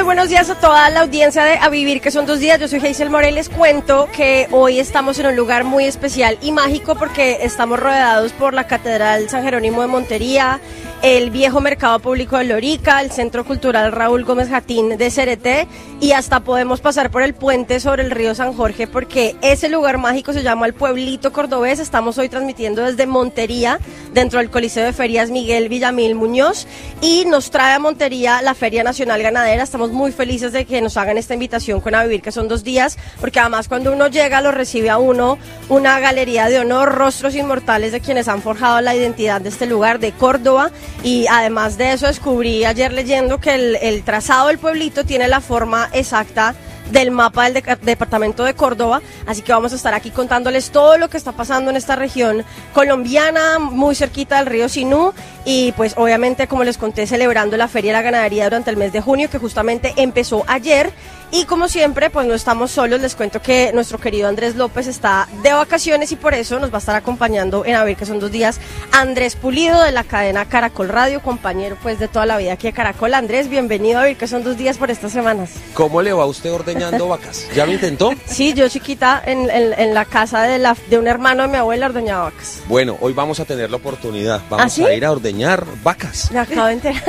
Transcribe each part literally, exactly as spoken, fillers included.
muy buenos días a toda la audiencia de A Vivir, que son dos días. Yo soy Hazel Morel. Les cuento que hoy estamos en un lugar muy especial y mágico porque estamos rodeados por la Catedral San Jerónimo de Montería, el viejo mercado público de Lorica, el Centro Cultural Raúl Gómez Jatín de Cereté, y hasta podemos pasar por el puente sobre el río San Jorge porque ese lugar mágico se llama el Pueblito Cordobés. Estamos hoy transmitiendo desde Montería, dentro del Coliseo de Ferias Miguel Villamil Muñoz, y nos trae a Montería la Feria Nacional Ganadera. Estamos muy felices de que nos hagan esta invitación con A Vivir, que son dos días, porque además cuando uno llega lo recibe a uno una galería de honor, rostros inmortales de quienes han forjado la identidad de este lugar, de Córdoba. Y además de eso descubrí ayer leyendo que el, el trazado del pueblito tiene la forma exacta del mapa del de- departamento de Córdoba, así que vamos a estar aquí contándoles todo lo que está pasando en esta región colombiana, muy cerquita del río Sinú, y pues obviamente, como les conté, celebrando la Feria de la Ganadería durante el mes de junio, que justamente empezó ayer. Y como siempre, pues no estamos solos. Les cuento que nuestro querido Andrés López está de vacaciones y por eso nos va a estar acompañando en A Ver, que son dos días, Andrés Pulido, de la cadena Caracol Radio, compañero pues de toda la vida aquí a Caracol. Andrés, bienvenido a Ver, que son dos días por estas semanas. ¿Cómo le va a usted ordeñando vacas? ¿Ya lo intentó? Sí, yo chiquita en, en, en la casa de, la, de un hermano de mi abuela ordeñaba vacas. Bueno, hoy vamos a tener la oportunidad. Vamos ¿Ah, sí? a ir a ordeñar vacas. Me acabo de enterar.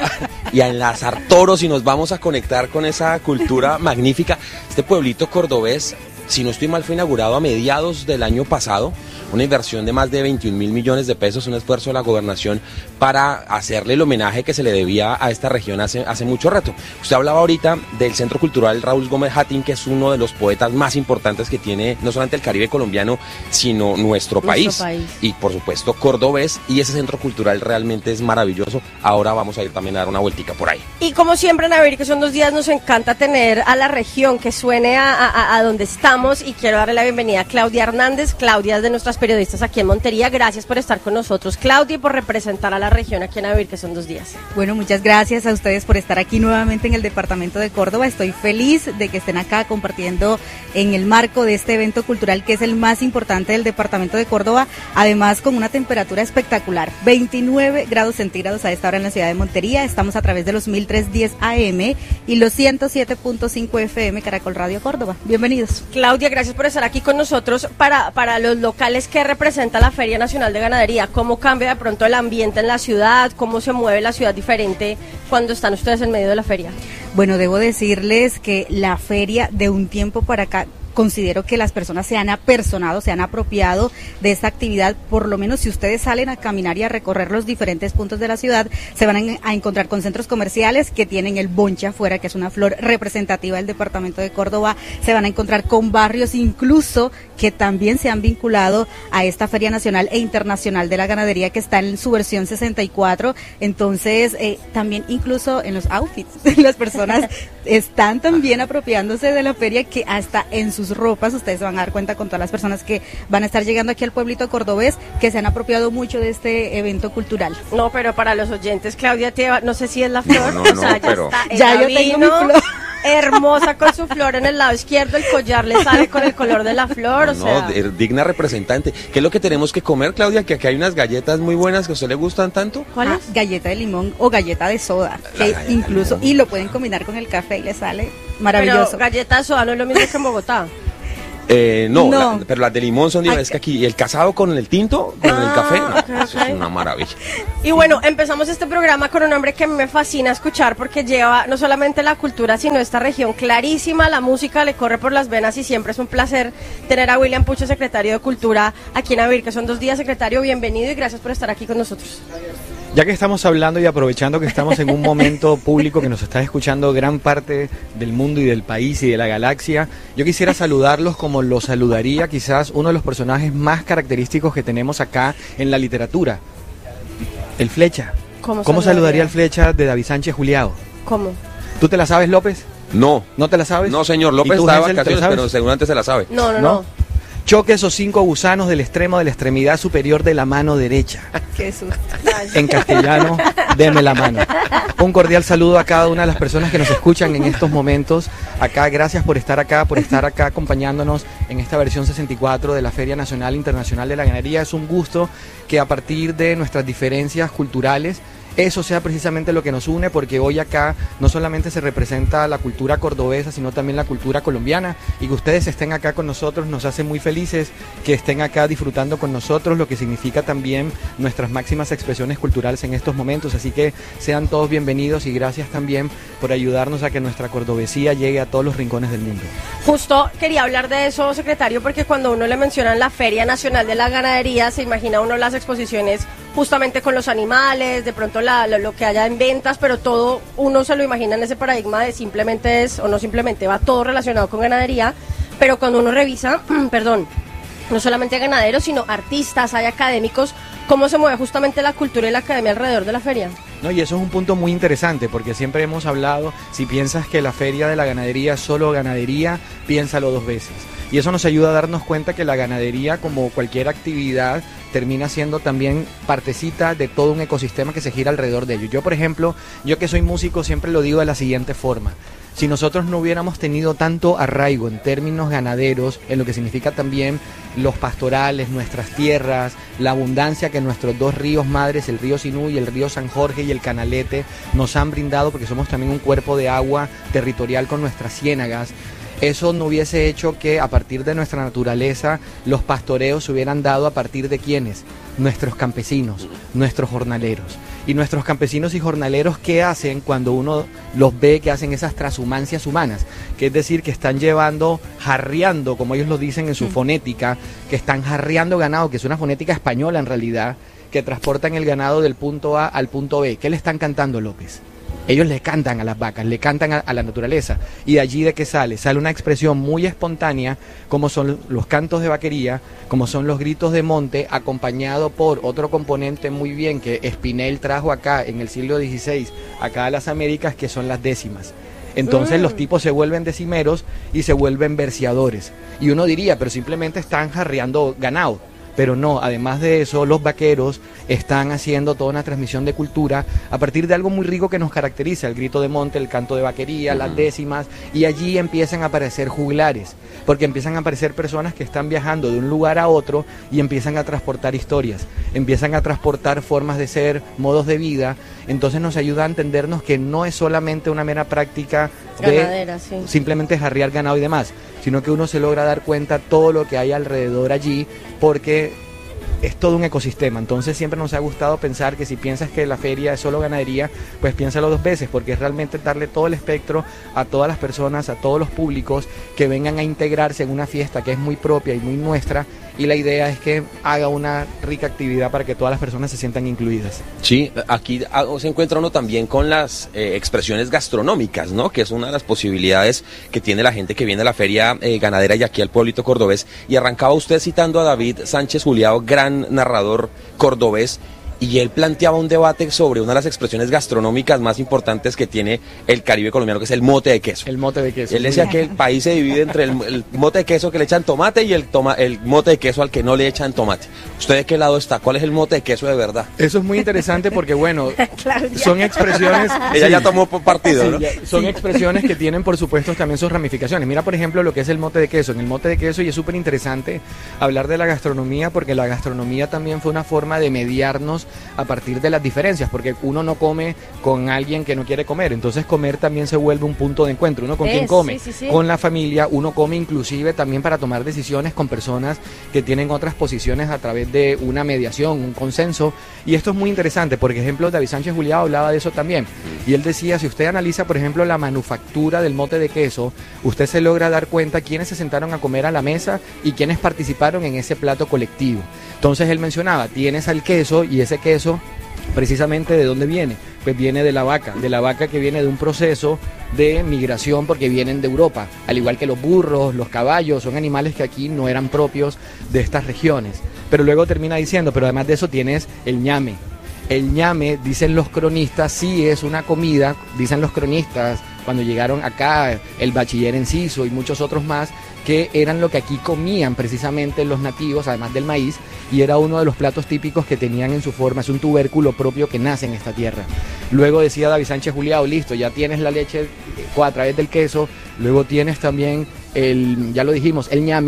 Y a enlazar toros, y nos vamos a conectar con esa cultura magnífica. Este pueblito cordobés, si no estoy mal, fue inaugurado a mediados del año pasado. Una inversión de más de veintiún mil millones de pesos, un esfuerzo de la gobernación para hacerle el homenaje que se le debía a esta región hace, hace mucho rato. Usted hablaba ahorita del Centro Cultural Raúl Gómez Jatín, que es uno de los poetas más importantes que tiene no solamente el Caribe colombiano, sino nuestro, nuestro país. país. Y por supuesto cordobés, y ese centro cultural realmente es maravilloso. Ahora vamos a ir también a dar una vueltica por ahí. Y como siempre en A Ver, que son dos días, nos encanta tener a la región que suene a, a, a donde estamos, y quiero darle la bienvenida a Claudia Hernández. Claudia es de nuestras periodistas aquí en Montería. Gracias por estar con nosotros, Claudia, y por representar a la región aquí en A Ver, que son dos días. Bueno, muchas gracias a ustedes por estar aquí nuevamente en el departamento de Córdoba. Estoy feliz de que estén acá compartiendo en el marco de este evento cultural que es el más importante del departamento de Córdoba, además con una temperatura espectacular, veintinueve grados centígrados a esta hora en la ciudad de Montería. Estamos a través de los mil trescientos diez A M y los ciento siete punto cinco F M Caracol Radio Córdoba. Bienvenidos. Claudia, gracias por estar aquí con nosotros. Para, para los locales, ¿qué representa la Feria Nacional de Ganadería? ¿Cómo cambia de pronto el ambiente en la ciudad? ¿Cómo se mueve la ciudad diferente cuando están ustedes en medio de la feria? Bueno, debo decirles que la feria de un tiempo para acá, considero que las personas se han apersonado, se han apropiado de esta actividad. Por lo menos si ustedes salen a caminar y a recorrer los diferentes puntos de la ciudad, se van a encontrar con centros comerciales que tienen el bonche afuera, que es una flor representativa del departamento de Córdoba. Se van a encontrar con barrios incluso que también se han vinculado a esta Feria Nacional e Internacional de la Ganadería, que está en su versión sesenta y cuatro. Entonces, eh, también incluso en los outfits, las personas están también apropiándose de la feria, que hasta en sus ropas, ustedes se van a dar cuenta con todas las personas que van a estar llegando aquí al pueblito cordobés, que se han apropiado mucho de este evento cultural. No, pero para los oyentes, Claudia, te va, no sé si es la flor, no, no, o sea, no, pero... ya está, ya ella yo tengo vino, mi flor. hermosa con su flor en el lado izquierdo, el collar le sale con el color de la flor, o no, sea... No, digna representante. ¿Qué es lo que tenemos que comer, Claudia? Que aquí hay unas galletas muy buenas que a usted le gustan tanto. ¿Cuál Ah, es? galleta de limón o galleta de soda, La que galleta incluso, de limón. y lo pueden combinar con el café y le sale maravilloso. Pero galleta de soda no es lo mismo que en Bogotá. Eh, no, No. la- pero las de limón son diversas. Es que aquí, y el casado con el tinto, con Ah, el café, no, ok, eso ok. es una maravilla. Y bueno, empezamos este programa con un hombre que me fascina escuchar porque lleva no solamente la cultura, sino esta región clarísima. La música le corre por las venas y siempre es un placer tener a William Pucho, secretario de Cultura, aquí en A Ver, que son dos días. Secretario, bienvenido y gracias por estar aquí con nosotros. Ya que estamos hablando y aprovechando que estamos en un momento público que nos está escuchando gran parte del mundo y del país y de la galaxia, yo quisiera saludarlos como lo saludaría quizás uno de los personajes más característicos que tenemos acá en la literatura, el Flecha. ¿Cómo, ¿Cómo saludaría el Flecha de David Sánchez Juliao? ¿Cómo? ¿Tú te la sabes, López? No, ¿No te la sabes? no, señor, ¿Y López tú, está de Hansel, te la vacaciones, sabes? pero seguramente se la sabe. No, no, ¿No? no. Choque esos cinco gusanos del extremo de la extremidad superior de la mano derecha. Qué susto. En castellano, deme la mano. Un cordial saludo a cada una de las personas que nos escuchan en estos momentos. Acá, gracias por estar acá, por estar acá acompañándonos en esta versión sesenta y cuatro de la Feria Nacional Internacional de la Ganadería. Es un gusto que a partir de nuestras diferencias culturales eso sea precisamente lo que nos une, porque hoy acá no solamente se representa la cultura cordobesa, sino también la cultura colombiana, y que ustedes estén acá con nosotros nos hace muy felices, que estén acá disfrutando con nosotros, lo que significa también nuestras máximas expresiones culturales en estos momentos, así que sean todos bienvenidos y gracias también por ayudarnos a que nuestra cordobesía llegue a todos los rincones del mundo. Justo quería hablar de eso, secretario, porque cuando uno le mencionan la Feria Nacional de la Ganadería, se imagina uno las exposiciones justamente con los animales, de pronto la, lo, lo que haya en ventas, pero todo uno se lo imagina en ese paradigma de simplemente es, o no simplemente, va todo relacionado con ganadería, pero cuando uno revisa, perdón, no solamente ganaderos, sino artistas, hay académicos, ¿cómo se mueve justamente la cultura y la academia alrededor de la feria? No, y eso es un punto muy interesante, porque siempre hemos hablado, si piensas que la Feria de la Ganadería es solo ganadería, piénsalo dos veces. Y eso nos ayuda a darnos cuenta que la ganadería, como cualquier actividad, termina siendo también partecita de todo un ecosistema que se gira alrededor de ello. Yo, por ejemplo, yo que soy músico, siempre lo digo de la siguiente forma. Si nosotros no hubiéramos tenido tanto arraigo en términos ganaderos, en lo que significa también los pastorales, nuestras tierras, la abundancia que nuestros dos ríos madres, el río Sinú y el río San Jorge y el Canalete, nos han brindado, porque somos también un cuerpo de agua territorial con nuestras ciénagas, eso no hubiese hecho que a partir de nuestra naturaleza los pastoreos se hubieran dado a partir de ¿quiénes? Nuestros campesinos, nuestros jornaleros. Y nuestros campesinos y jornaleros, ¿qué hacen cuando uno los ve que hacen esas transhumancias humanas? Que es decir, que están llevando, jarreando, como ellos lo dicen en su fonética, que están jarreando ganado, que es una fonética española en realidad, que transportan el ganado del punto A al punto B. ¿Qué le están cantando, López? Ellos le cantan a las vacas, le cantan a, a la naturaleza, y de allí de qué sale, sale una expresión muy espontánea, como son los cantos de vaquería, como son los gritos de monte, acompañado por otro componente muy bien que Espinel trajo acá en el siglo dieciséis, acá a las Américas, que son las décimas. Entonces mm. los tipos se vuelven decimeros y se vuelven verseadores, y uno diría, pero simplemente están jarreando ganado. Pero no, además de eso, los vaqueros están haciendo toda una transmisión de cultura a partir de algo muy rico que nos caracteriza, el grito de monte, el canto de vaquería, uh-huh. las décimas, y allí empiezan a aparecer juglares, porque empiezan a aparecer personas que están viajando de un lugar a otro y empiezan a transportar historias, empiezan a transportar formas de ser, modos de vida, entonces nos ayuda a entendernos que no es solamente una mera práctica de ganadera, sí. simplemente jarrear ganado y demás, sino que uno se logra dar cuenta todo lo que hay alrededor allí, porque es todo un ecosistema. Entonces siempre nos ha gustado pensar que si piensas que la feria es solo ganadería, pues piénsalo dos veces, porque es realmente darle todo el espectro a todas las personas, a todos los públicos que vengan a integrarse en una fiesta que es muy propia y muy nuestra, y la idea es que haga una rica actividad para que todas las personas se sientan incluidas. Sí, aquí se encuentra uno también con las eh, expresiones gastronómicas, ¿no? Que es una de las posibilidades que tiene la gente que viene a la feria eh, ganadera y aquí al pueblito cordobés. Y arrancaba usted citando a David Sánchez Juliao, gran narrador cordobés, y él planteaba un debate sobre una de las expresiones gastronómicas más importantes que tiene el Caribe colombiano, que es el mote de queso. El mote de queso. Él decía que el país se divide entre el, el mote de queso que le echan tomate y el, toma, el mote de queso al que no le echan tomate. ¿Usted de qué lado está? ¿Cuál es el mote de queso de verdad? Eso es muy interesante porque, bueno, son expresiones... Ella sí, ya tomó partido, sí, ¿no? Ya, son sí. expresiones que tienen, por supuesto, también sus ramificaciones. Mira, por ejemplo, lo que es el mote de queso. En el mote de queso, y es súper interesante hablar de la gastronomía, porque la gastronomía también fue una forma de mediarnos a partir de las diferencias, porque uno no come con alguien que no quiere comer, entonces comer también se vuelve un punto de encuentro. Uno con es, quién come, sí, sí, sí. con la familia, uno come inclusive también para tomar decisiones con personas que tienen otras posiciones a través de una mediación, un consenso, y esto es muy interesante. Por ejemplo, David Sánchez Juliao hablaba de eso también, y él decía, si usted analiza, por ejemplo, la manufactura del mote de queso, usted se logra dar cuenta quiénes se sentaron a comer a la mesa y quiénes participaron en ese plato colectivo. Entonces él mencionaba, tienes al queso, y ese queso precisamente, ¿de dónde viene? Pues viene de la vaca, de la vaca que viene de un proceso de migración, porque vienen de Europa, al igual que los burros, los caballos, son animales que aquí no eran propios de estas regiones. Pero luego termina diciendo, pero además de eso tienes el ñame. El ñame, dicen los cronistas, sí es una comida, dicen los cronistas, cuando llegaron acá, el bachiller Enciso y muchos otros más, que eran lo que aquí comían precisamente los nativos, además del maíz, y era uno de los platos típicos que tenían en su forma, es un tubérculo propio que nace en esta tierra. Luego decía David Sánchez Juliao, listo, ya tienes la leche a través del queso, luego tienes también el, ya lo dijimos, el ñame,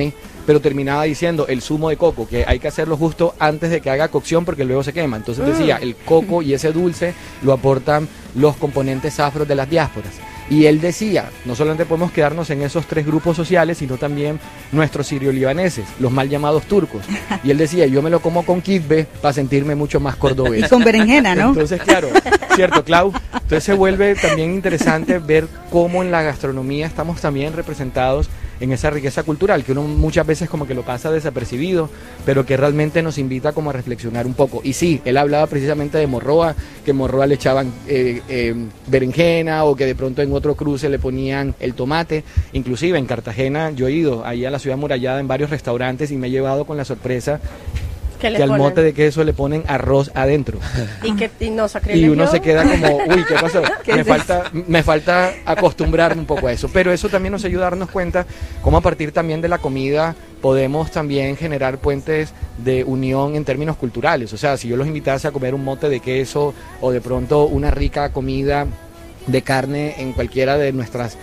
pero terminaba diciendo el zumo de coco, que hay que hacerlo justo antes de que haga cocción porque luego se quema. Entonces decía, el coco y ese dulce lo aportan los componentes afros de las diásporas. Y él decía, no solamente podemos quedarnos en esos tres grupos sociales, sino también nuestros sirio-libaneses, los mal llamados turcos. Y él decía, yo me lo como con kibbe para sentirme mucho más cordobés. Y con berenjena, ¿no? Entonces, claro, cierto, Clau. Entonces se vuelve también interesante ver cómo en la gastronomía estamos también representados en esa riqueza cultural, que uno muchas veces como que lo pasa desapercibido, pero que realmente nos invita como a reflexionar un poco. Y sí, él hablaba precisamente de morroa, que morroa le echaban eh, eh, berenjena, o que de pronto en otro cruce le ponían el tomate. Inclusive en Cartagena yo he ido ahí a la ciudad amurallada en varios restaurantes y me he llevado con la sorpresa que al ponen? mote de queso le ponen arroz adentro. Y que y no sacrilegio. Y uno se queda como, uy, ¿qué pasó? ¿Qué me falta eso? me falta acostumbrarme un poco a eso. Pero eso también nos ayuda a darnos cuenta cómo a partir también de la comida podemos también generar puentes de unión en términos culturales. O sea, si yo los invitase a comer un mote de queso o de pronto una rica comida de carne en cualquiera de nuestras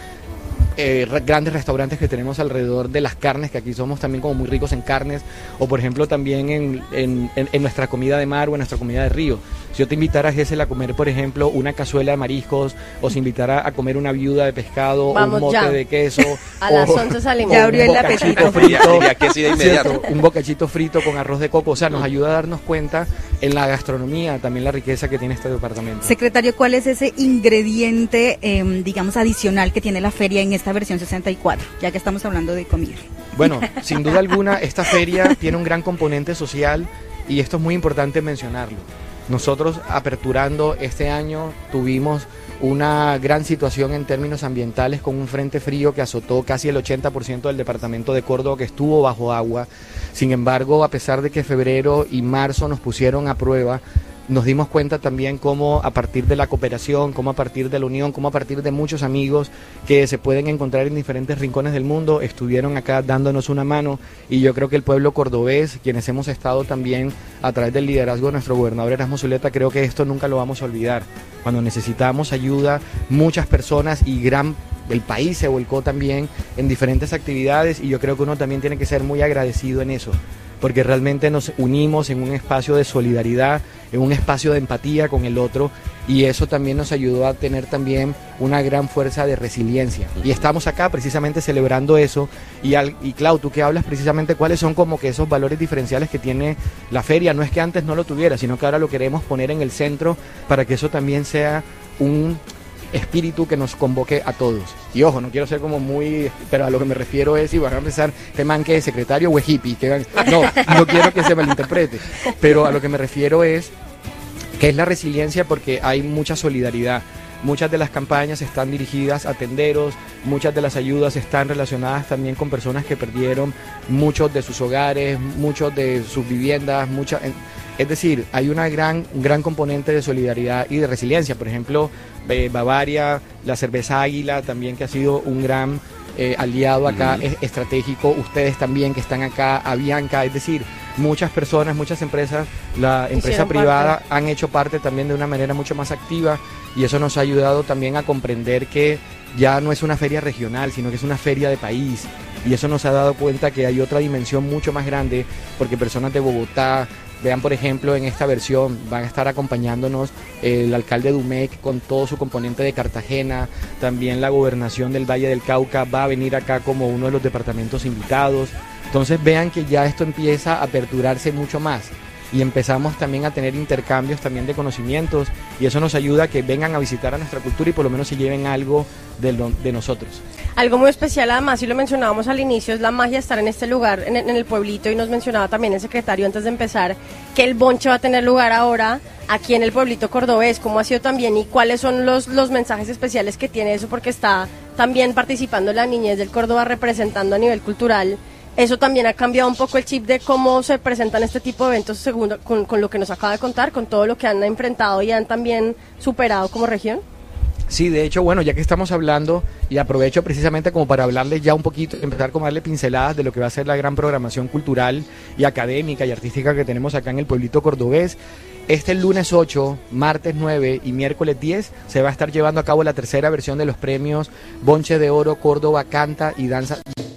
Eh, grandes restaurantes que tenemos alrededor de las carnes, que aquí somos también como muy ricos en carnes, o por ejemplo también en, en, en, en nuestra comida de mar o en nuestra comida de río. Si yo te invitara a Gesell a comer, por ejemplo, una cazuela de mariscos, o si invitara a comer una viuda de pescado, Vamos, o un mote ya. de queso, a o, las once salimos. Ya abrió un el bocachito apetito. frito, Diría que sí de inmediato. ¿cierto? Un bocachito frito con arroz de coco. O sea, nos ayuda a darnos cuenta en la gastronomía también la riqueza que tiene este departamento. Secretario, ¿cuál es ese ingrediente, eh, digamos, adicional que tiene la feria en esta versión sesenta y cuatro, ya que estamos hablando de comida? Bueno, sin duda alguna, esta feria tiene un gran componente social y esto es muy importante mencionarlo. Nosotros, aperturando este año, tuvimos una gran situación en términos ambientales con un frente frío que azotó casi el ochenta por ciento del departamento de Córdoba, que estuvo bajo agua. Sin embargo, a pesar de que febrero y marzo nos pusieron a prueba, nos dimos cuenta también cómo a partir de la cooperación, cómo a partir de la unión, cómo a partir de muchos amigos que se pueden encontrar en diferentes rincones del mundo, estuvieron acá dándonos una mano. Y yo creo que el pueblo cordobés, quienes hemos estado también a través del liderazgo de nuestro gobernador Erasmo Zuleta, creo que esto nunca lo vamos a olvidar. Cuando necesitamos ayuda, muchas personas y gran el país se volcó también en diferentes actividades, y yo creo que uno también tiene que ser muy agradecido en eso, porque realmente nos unimos en un espacio de solidaridad, en un espacio de empatía con el otro, y eso también nos ayudó a tener también una gran fuerza de resiliencia. Y estamos acá precisamente celebrando eso. Y, al, y Clau, tú que hablas precisamente cuáles son como que esos valores diferenciales que tiene la feria. No es que antes no lo tuviera, sino que ahora lo queremos poner en el centro para que eso también sea un espíritu que nos convoque a todos. Y ojo, no quiero ser como muy, pero a lo que me refiero es, si van a empezar, que man que es secretario o es hippie, que no, no quiero que se malinterprete, pero a lo que me refiero es que es la resiliencia, porque hay mucha solidaridad. Muchas de las campañas están dirigidas a tenderos, muchas de las ayudas están relacionadas también con personas que perdieron muchos de sus hogares, muchos de sus viviendas, muchas, es decir, hay una gran, un gran componente de solidaridad y de resiliencia. Por ejemplo, eh, Bavaria, la cerveza Águila también, que ha sido un gran eh, aliado acá, uh-huh. es estratégico. Ustedes también que están acá, Avianca, es decir, muchas personas, muchas empresas, la empresa Hicieron privada parte. han hecho parte también de una manera mucho más activa, y eso nos ha ayudado también a comprender que ya no es una feria regional, sino que es una feria de país, y eso nos ha dado cuenta que hay otra dimensión mucho más grande, porque personas de Bogotá, vean por ejemplo en esta versión, van a estar acompañándonos el alcalde Dumec con todo su componente de Cartagena, también la gobernación del Valle del Cauca va a venir acá como uno de los departamentos invitados. Entonces vean que ya esto empieza a aperturarse mucho más, y empezamos también a tener intercambios también de conocimientos, y eso nos ayuda a que vengan a visitar a nuestra cultura y por lo menos se lleven algo de, lo, de nosotros. Algo muy especial, además, y lo mencionábamos al inicio, es la magia de estar en este lugar, en, en el pueblito, y nos mencionaba también el secretario antes de empezar que el bonche va a tener lugar ahora aquí en el pueblito cordobés. ¿Cómo ha sido también y cuáles son los, los mensajes especiales que tiene eso? Porque está también participando la niñez del Córdoba, representando a nivel cultural. Eso también ha cambiado un poco el chip de cómo se presentan este tipo de eventos, segundo, con, con lo que nos acaba de contar, con todo lo que han enfrentado y han también superado como región. Sí, de hecho, bueno, ya que estamos hablando, y aprovecho precisamente como para hablarles ya un poquito, empezar como a darle pinceladas de lo que va a ser la gran programación cultural y académica y artística que tenemos acá en el pueblito cordobés. Este lunes ocho, martes nueve y miércoles diez se va a estar llevando a cabo la tercera versión de los premios Bonche de Oro Córdoba Canta y Danza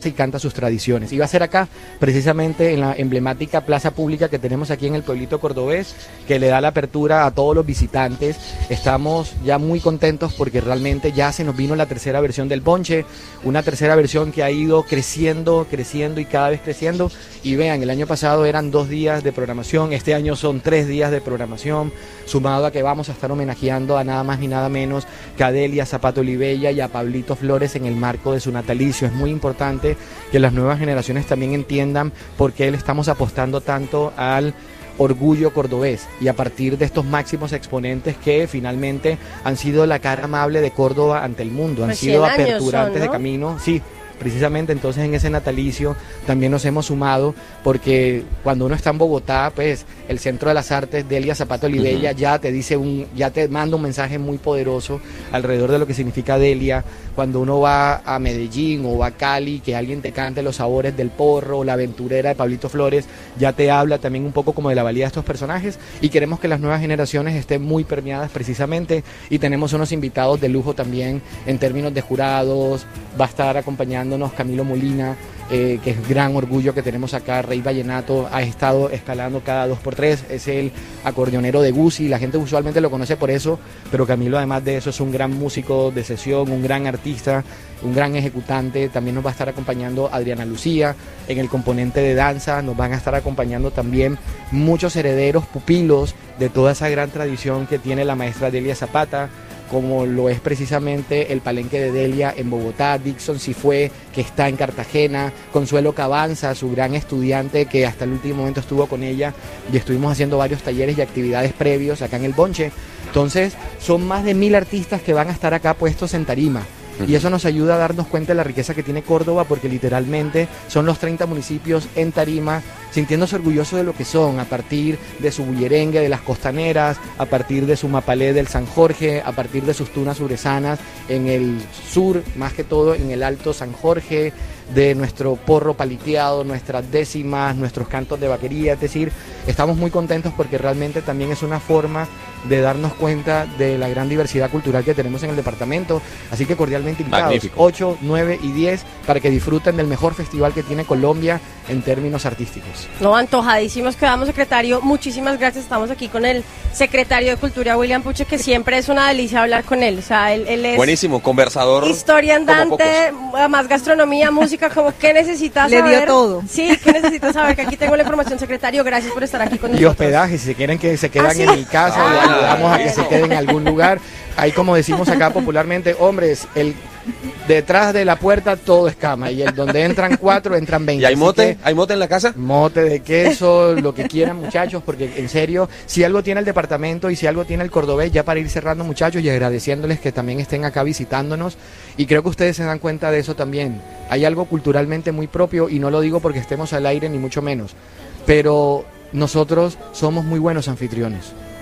y canta sus tradiciones. Y va a ser acá, precisamente en la emblemática plaza pública que tenemos aquí en el pueblito cordobés, que le da la apertura a todos los visitantes. Estamos ya muy contentos porque realmente ya se nos vino la tercera versión del ponche, una tercera versión que ha ido creciendo, creciendo y cada vez creciendo. Y vean, el año pasado eran dos días de programación, este año son tres días de programación, sumado a que vamos a estar homenajeando a nada más ni nada menos que a Delia Zapata Olivella y a Pablito Flores en el marco de su natalicio. Es muy importante que las nuevas generaciones también entiendan por qué le estamos apostando tanto al orgullo cordobés, y a partir de estos máximos exponentes que finalmente han sido la cara amable de Córdoba ante el mundo, han Pues sido cien años aperturantes son, ¿no? de camino, sí. Precisamente entonces en ese natalicio también nos hemos sumado, porque cuando uno está en Bogotá, pues el Centro de las Artes Delia Zapata Olivella uh-huh. ya te dice un, ya te manda un mensaje muy poderoso alrededor de lo que significa Delia. Cuando uno va a Medellín o va a Cali, que alguien te cante los sabores del porro, la aventurera de Pablito Flores, ya te habla también un poco como de la valía de estos personajes, y queremos que las nuevas generaciones estén muy permeadas precisamente, y tenemos unos invitados de lujo también en términos de jurados. Va a estar acompañando Camilo Molina, eh, que es gran orgullo que tenemos acá. Rey Vallenato ha estado escalando cada dos por tres, es el acordeonero de Guzzi, la gente usualmente lo conoce por eso, pero Camilo además de eso es un gran músico de sesión, un gran artista, un gran ejecutante. También nos va a estar acompañando Adriana Lucía en el componente de danza, nos van a estar acompañando también muchos herederos, pupilos de toda esa gran tradición que tiene la maestra Delia Zapata, como lo es precisamente el Palenque de Delia en Bogotá, Dixon Sifue, que está en Cartagena, Consuelo Cabanza, su gran estudiante que hasta el último momento estuvo con ella, y estuvimos haciendo varios talleres y actividades previos acá en el Bonche. Entonces son más de mil artistas que van a estar acá puestos en tarima. Y eso nos ayuda a darnos cuenta de la riqueza que tiene Córdoba, porque literalmente son los treinta municipios en tarima, sintiéndose orgullosos de lo que son, a partir de su bullerengue de las costaneras, a partir de su mapalé del San Jorge, a partir de sus tunas suresanas en el sur, más que todo en el Alto San Jorge, de nuestro porro paliteado, nuestras décimas, nuestros cantos de vaquería. Es decir, estamos muy contentos porque realmente también es una forma de darnos cuenta de la gran diversidad cultural que tenemos en el departamento. Así que cordialmente invitados, Magnífico. ocho, nueve y diez, para que disfruten del mejor festival que tiene Colombia en términos artísticos. No, antojadísimos quedamos, secretario. Muchísimas gracias. Estamos aquí con el secretario de Cultura, William Puche, que siempre es una delicia hablar con él. O sea, él, él es buenísimo, conversador. historia andante, como además gastronomía, música, como que necesitas Le saber. dio todo. Sí, que necesitas saber, que aquí tengo la información, secretario. Gracias por estar aquí con Y nosotros. hospedaje, si se quieren que se quedan ¿Ah, sí? en mi casa, Ah, les ayudamos a que bien. se queden en algún lugar. Ahí, como decimos acá popularmente, hombres, el detrás de la puerta todo es cama, y el donde entran cuatro, entran veinte. ¿Y hay Así mote? que, ¿Hay mote en la casa? mote de queso, lo que quieran, muchachos, porque en serio, si algo tiene el departamento y si algo tiene el cordobés, ya para ir cerrando, muchachos, y agradeciéndoles que también estén acá visitándonos, y creo que ustedes se dan cuenta de eso también. Hay algo culturalmente muy propio, y no lo digo porque estemos al aire ni mucho menos, pero nosotros somos muy buenos anfitriones.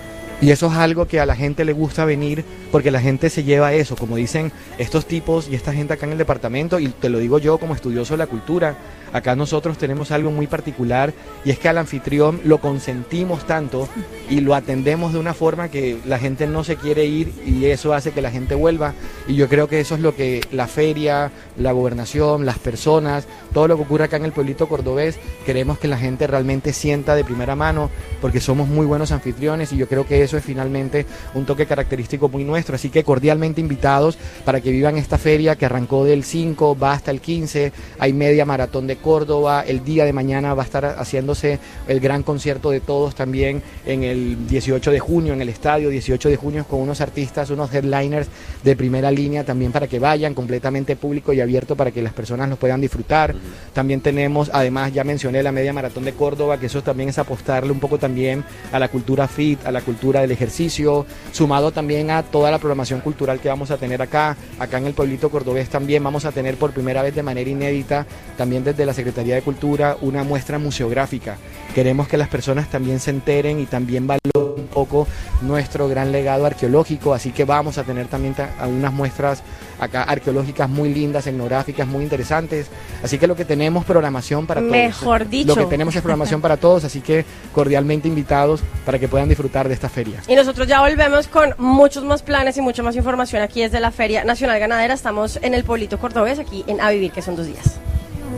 Y eso es algo que a la gente le gusta venir, porque la gente se lleva eso, como dicen estos tipos y esta gente acá en el departamento, y te lo digo yo como estudioso de la cultura. Acá nosotros tenemos algo muy particular, y es que al anfitrión lo consentimos tanto y lo atendemos de una forma que la gente no se quiere ir, y eso hace que la gente vuelva. Y yo creo que eso es lo que la feria, la gobernación, las personas, todo lo que ocurre acá en el pueblito cordobés, queremos que la gente realmente sienta de primera mano, porque somos muy buenos anfitriones, y yo creo que eso es finalmente un toque característico muy nuestro. Así que cordialmente invitados para que vivan esta feria que arrancó del cinco, va hasta el quince, hay media maratón de Córdoba, el día de mañana va a estar haciéndose el gran concierto de todos también en el dieciocho de junio, en el estadio dieciocho de junio, con unos artistas, unos headliners de primera línea también, para que vayan, completamente público y abierto para que las personas los puedan disfrutar. Uh-huh. También tenemos, además ya mencioné la media maratón de Córdoba, que eso también es apostarle un poco también a la cultura fit, a la cultura del ejercicio, sumado también a toda la programación cultural que vamos a tener acá, acá en el pueblito cordobés también vamos a tener por primera vez de manera inédita, también desde la Secretaría de Cultura, una muestra museográfica. Queremos que las personas también se enteren y también valoren un poco nuestro gran legado arqueológico, así que vamos a tener también ta- unas muestras acá arqueológicas muy lindas, etnográficas, muy interesantes, así que lo que tenemos programación para todos. Mejor dicho. Lo que tenemos es programación para todos, así que cordialmente invitados para que puedan disfrutar de esta feria. Y nosotros ya volvemos con muchos más planes y mucha más información aquí desde la Feria Nacional Ganadera. Estamos en el pueblito cordobés, aquí en A Vivir, que son dos días.